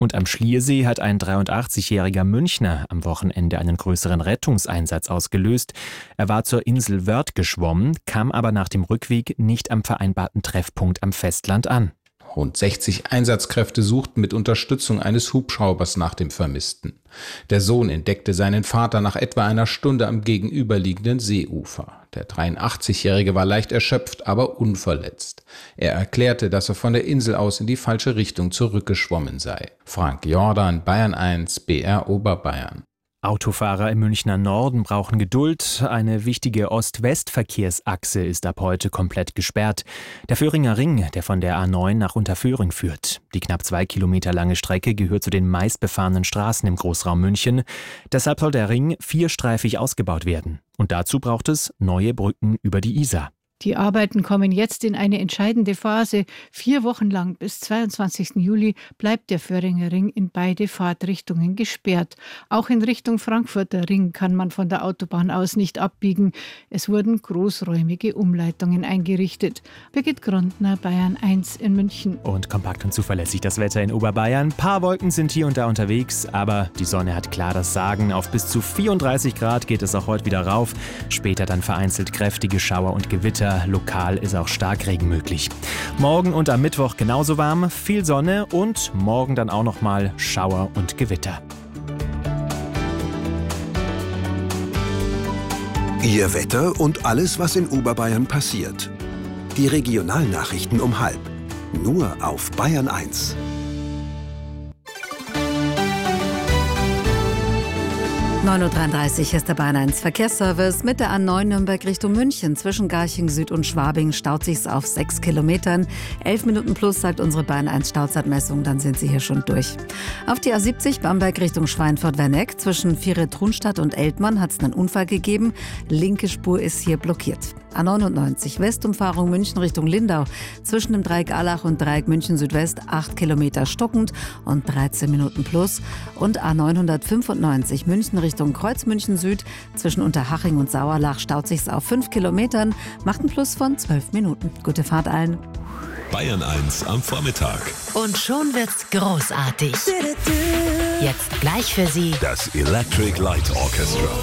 Und am Schliersee hat ein 83-jähriger Münchner am Wochenende einen größeren Rettungseinsatz ausgelöst. Er war zur Insel Wörth geschwommen, kam aber nach dem Rückweg nicht am vereinbarten Treffpunkt am Festland an. Rund 60 Einsatzkräfte suchten mit Unterstützung eines Hubschraubers nach dem Vermissten. Der Sohn entdeckte seinen Vater nach etwa einer Stunde am gegenüberliegenden Seeufer. Der 83-Jährige war leicht erschöpft, aber unverletzt. Er erklärte, dass er von der Insel aus in die falsche Richtung zurückgeschwommen sei. Frank Jordan, Bayern 1, BR Oberbayern. Autofahrer im Münchner Norden brauchen Geduld. Eine wichtige Ost-West-Verkehrsachse ist ab heute komplett gesperrt. Der Föhringer Ring, der von der A9 nach Unterföhring führt. Die knapp 2 Kilometer lange Strecke gehört zu den meistbefahrenen Straßen im Großraum München. Deshalb soll der Ring vierstreifig ausgebaut werden. Und dazu braucht es neue Brücken über die Isar. Die Arbeiten kommen jetzt in eine entscheidende Phase. 4 Wochen lang bis 22. Juli bleibt der Föhringer Ring in beide Fahrtrichtungen gesperrt. Auch in Richtung Frankfurter Ring kann man von der Autobahn aus nicht abbiegen. Es wurden großräumige Umleitungen eingerichtet. Birgit Grundner, Bayern 1 in München. Und kompakt und zuverlässig das Wetter in Oberbayern. Ein paar Wolken sind hier und da unterwegs, aber die Sonne hat klar das Sagen. Auf bis zu 34 Grad geht es auch heute wieder rauf. Später dann vereinzelt kräftige Schauer und Gewitter. Lokal ist auch Starkregen möglich. Morgen und am Mittwoch genauso warm, viel Sonne und morgen dann auch nochmal Schauer und Gewitter. Ihr Wetter und alles, was in Oberbayern passiert. Die Regionalnachrichten um 12:30. Nur auf Bayern 1. 9:33 Uhr ist der Bayern 1 Verkehrsservice. Mit der A9 Nürnberg Richtung München zwischen Garching Süd und Schwabing staut sich's auf 6 Kilometern. 11 Minuten plus, sagt unsere Bayern 1 Stauzeitmessung, dann sind Sie hier schon durch. Auf die A70 Bamberg Richtung Schweinfurt-Werneck zwischen Viere-Trunstadt und Eltmann hat's einen Unfall gegeben. Linke Spur ist hier blockiert. A99 Westumfahrung München Richtung Lindau zwischen dem Dreieck Allach und Dreieck München Südwest 8 Kilometer stockend und 13 Minuten plus. Und A995 München Richtung Kreuz München Süd zwischen Unterhaching und Sauerlach staut sich's auf 5 Kilometern, macht einen Plus von 12 Minuten. Gute Fahrt allen. Bayern 1 am Vormittag. Und schon wird's großartig. Jetzt gleich für Sie Das Electric Light Orchestra.